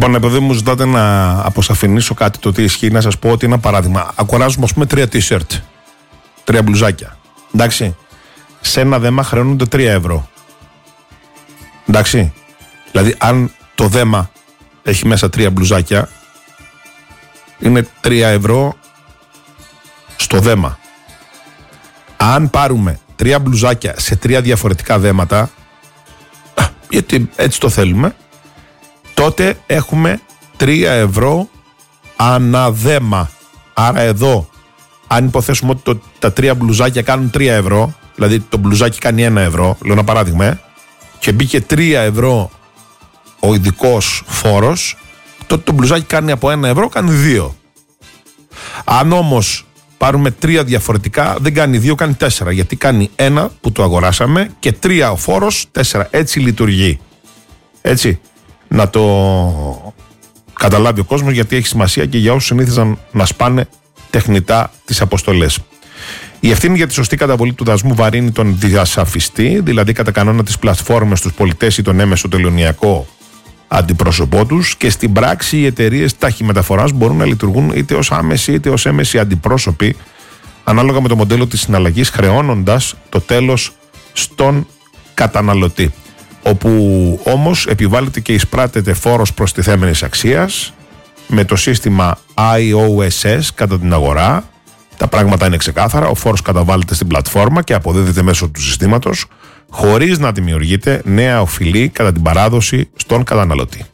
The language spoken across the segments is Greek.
Λοιπόν, επειδή μου ζητάτε να αποσαφηνίσω κάτι το τι ισχύει, να σας πω ότι ένα παράδειγμα. Αγοράζουμε, ας πούμε, 3 t-shirt, 3 μπλουζάκια. Εντάξει. Σε ένα δέμα χρεώνονται 3 ευρώ. Εντάξει. Δηλαδή, αν το δέμα έχει μέσα 3 μπλουζάκια, είναι 3 ευρώ στο δέμα. Αν πάρουμε 3 μπλουζάκια σε 3 διαφορετικά δέματα, γιατί έτσι το θέλουμε, τότε έχουμε 3 ευρώ ανά δέμα. Άρα εδώ, αν υποθέσουμε ότι τα 3 μπλουζάκια κάνουν 3 ευρώ, δηλαδή το μπλουζάκι κάνει 1 ευρώ, λέω ένα παράδειγμα, και μπήκε 3 ευρώ ο ειδικός φόρος, τότε το μπλουζάκι κάνει από 1 ευρώ, κάνει 2. Αν όμως πάρουμε 3 διαφορετικά, δεν κάνει 2, κάνει 4, γιατί κάνει 1 που το αγοράσαμε και 3 ο φόρος, 4. Έτσι λειτουργεί. Έτσι. Να το καταλάβει ο κόσμος, γιατί έχει σημασία και για όσους συνήθιζαν να σπάνε τεχνητά τις αποστολές. Η ευθύνη για τη σωστή καταβολή του δασμού βαρύνει τον διασαφιστή, δηλαδή κατά κανόνα τις πλατφόρμες, τους πολιτές ή τον έμεσο τελωνιακό αντιπρόσωπό τους, και στην πράξη οι εταιρείες ταχυμεταφοράς μπορούν να λειτουργούν είτε ως άμεση είτε ως έμεση αντιπρόσωποι, ανάλογα με το μοντέλο της συναλλαγής, χρεώνοντας το τέλος στον καταναλωτή, όπου όμως επιβάλλεται και εισπράτεται φόρος προστιθέμενης αξίας με το σύστημα IOSS κατά την αγορά. Τα πράγματα είναι ξεκάθαρα, ο φόρος καταβάλλεται στην πλατφόρμα και αποδίδεται μέσω του συστήματος, χωρίς να δημιουργείται νέα οφειλή κατά την παράδοση στον καταναλωτή.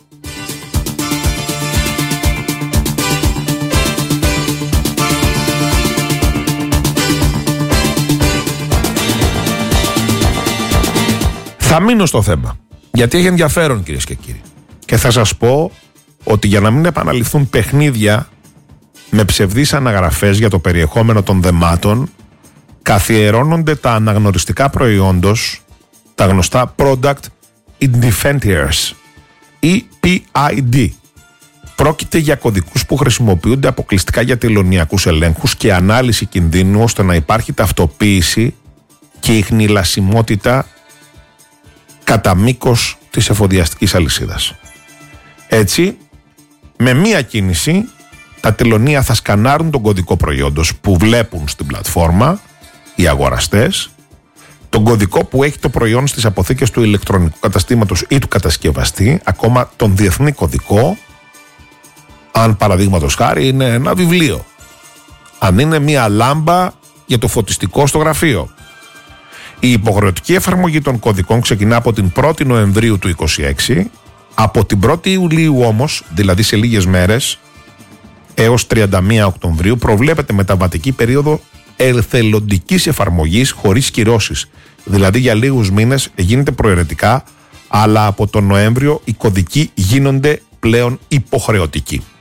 Θα μείνω στο θέμα, γιατί έχει ενδιαφέρον, κυρίες και κύριοι. Και θα σας πω ότι για να μην επαναληφθούν παιχνίδια με ψευδείς αναγραφές για το περιεχόμενο των δεμάτων, καθιερώνονται τα αναγνωριστικά προϊόντος, τα γνωστά Product Identifiers ή PID. Πρόκειται για κωδικούς που χρησιμοποιούνται αποκλειστικά για τελωνιακούς ελέγχους και ανάλυση κινδύνου, ώστε να υπάρχει ταυτοποίηση και ιχνηλασιμότητα κατά μήκος της εφοδιαστικής αλυσίδας. Έτσι, με μία κίνηση, τα τελωνία θα σκανάρουν τον κωδικό προϊόντος που βλέπουν στην πλατφόρμα οι αγοραστές, τον κωδικό που έχει το προϊόν στις αποθήκες του ηλεκτρονικού καταστήματος ή του κατασκευαστή, ακόμα τον διεθνή κωδικό, αν παραδείγματος χάρη είναι ένα βιβλίο, αν είναι μία λάμπα για το φωτιστικό στο γραφείο. Η υποχρεωτική εφαρμογή των κωδικών ξεκινά από την 1η Νοεμβρίου του 2026, από την 1η Ιουλίου όμως, δηλαδή σε λίγες μέρες, έως 31 Οκτωβρίου προβλέπεται μεταβατική περίοδο εθελοντικής εφαρμογής χωρίς κυρώσεις. Δηλαδή για λίγους μήνες γίνεται προαιρετικά, αλλά από τον Νοέμβριο οι κωδικοί γίνονται πλέον υποχρεωτικοί.